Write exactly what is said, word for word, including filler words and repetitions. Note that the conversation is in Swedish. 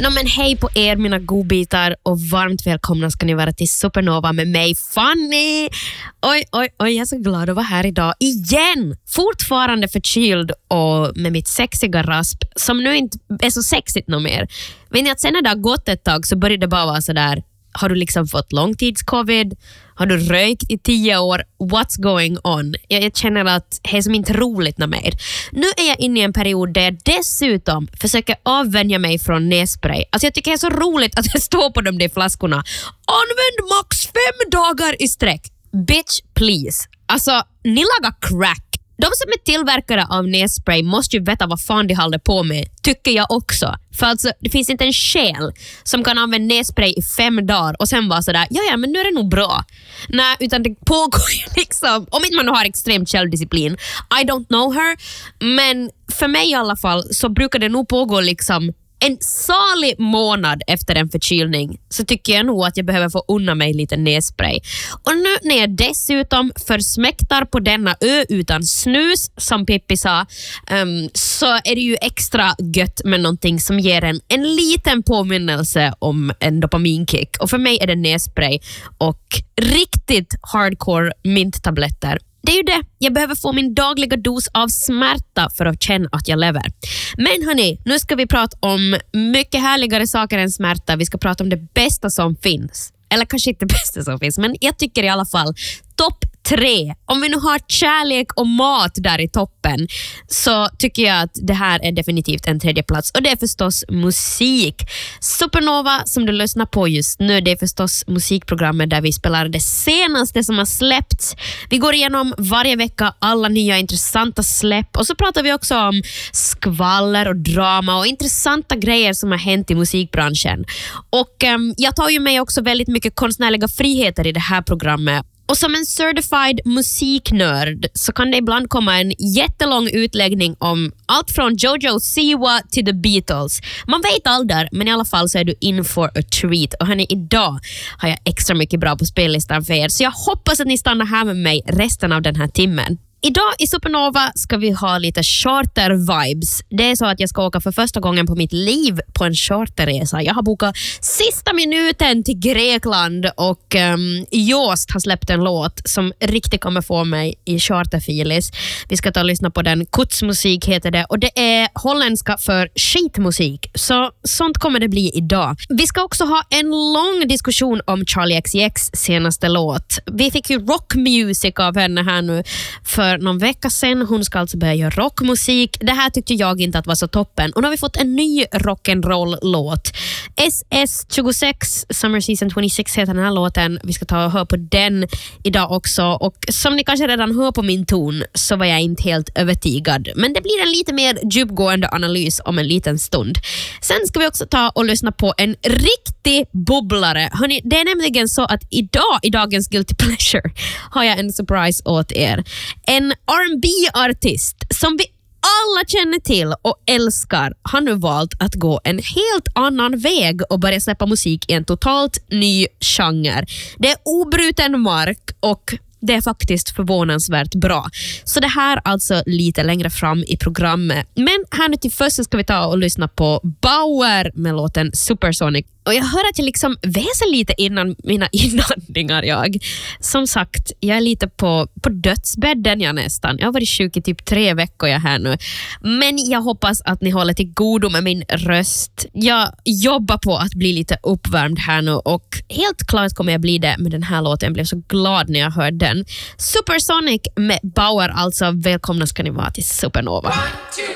No, men hej på er mina godbitar och varmt välkomna ska ni vara till Supernova med mig Fanny. Oj, oj, oj, jag är så glad att vara här idag igen. Fortfarande förkyld och med mitt sexiga rasp som nu inte är så sexigt något mer. Vet ni att sen när det har gått ett tag så börjar det bara vara så där. Har du liksom fått långtidscovid? Har du rökt i tio år? What's going on? Jag, jag känner att det är som inte roligt något mer. Nu är jag inne i en period där jag dessutom försöker avvänja mig från nässpray. Alltså jag tycker det är så roligt att det står på de där flaskorna. Använd max fem dagar i sträck. Bitch, please. Alltså, ni lagar crack. De som är tillverkare av nässpray måste ju veta vad fan de håller på med, tycker jag också. För alltså, det finns inte en själ som kan använda nässpray i fem dagar och sen vara sådär, ja ja men nu är det nog bra. Nej, utan det pågår ju liksom, om inte man har extrem självdisciplin. I don't know her, men för mig i alla fall så brukar det nog pågå liksom en salig månad efter en förkylning, så tycker jag nog att jag behöver få unna mig lite nässpray. Och nu när jag dessutom försmäktar på denna ö utan snus, som Pippi sa, um, så är det ju extra gött med någonting som ger en en liten påminnelse om en dopaminkick. Och för mig är det nässpray och riktigt hardcore minttabletter. Det är ju det. Jag behöver få min dagliga dos av smärta för att känna att jag lever. Men hörni, nu ska vi prata om mycket härligare saker än smärta. Vi ska prata om det bästa som finns. Eller kanske inte det bästa som finns, men jag tycker i alla fall topp tre. Om vi nu har kärlek och mat där i toppen, så tycker jag att det här är definitivt en tredje plats. Och det är förstås musik. Supernova som du lyssnar på just nu, det är förstås musikprogrammet där vi spelar det senaste som har släppts. Vi går igenom varje vecka alla nya intressanta släpp, och så pratar vi också om skvaller och drama och intressanta grejer som har hänt i musikbranschen. Och um, jag tar ju mig också väldigt mycket konstnärliga friheter i det här programmet. Och som en certified musiknörd så kan det ibland komma en jättelång utläggning om allt från Jojo Siwa till The Beatles. Man vet aldrig, men i alla fall så är du in for a treat. Och hörni, idag har jag extra mycket bra på spellistan för er, så jag hoppas att ni stannar här med mig resten av den här timmen. Idag i Supernova ska vi ha lite charter-vibes. Det är så att jag ska åka för första gången på mitt liv på en charterresa. Jag har bokat sista minuten till Grekland och um, Joost har släppt en låt som riktigt kommer få mig i charterfilis. Vi ska ta och lyssna på den. Kutsmusik heter det, och det är holländska för skitmusik. Så sånt kommer det bli idag. Vi ska också ha en lång diskussion om Charli X C X senaste låt. Vi fick ju rock music av henne här nu för någon vecka sedan. Hon ska alltså börja göra rockmusik. Det här tyckte jag inte att var så toppen. Och nu har vi fått en ny rock'n'roll-låt. S S tjugosex, Summer Season tjugosex heter den här låten. Vi ska ta och höra på den idag också. Och som ni kanske redan hör på min ton så var jag inte helt övertygad. Men det blir en lite mer djupgående analys om en liten stund. Sen ska vi också ta och lyssna på en riktig bubblare. Hörrni, det är nämligen så att idag, i dagens Guilty Pleasure, har jag en surprise åt er. En R and B-artist som vi alla känner till och älskar har nu valt att gå en helt annan väg och börja släppa musik i en totalt ny genre. Det är obruten mark och det är faktiskt förvånansvärt bra. Så det här alltså lite längre fram i programmet. Men här nu till först ska vi ta och lyssna på Bauer med låten Supersonic. Och jag hör att jag liksom väser lite innan mina inandningar jag. Som sagt, jag är lite på, på dödsbädden jag nästan. Jag har varit sjuk i typ tre veckor jag här nu. Men jag hoppas att ni håller till godo med min röst. Jag jobbar på att bli lite uppvärmd här nu och helt klart kommer jag bli det med den här låten. Jag blev så glad när jag hörde den. Supersonic med Bauer alltså. Välkomna ska ni vara till Supernova.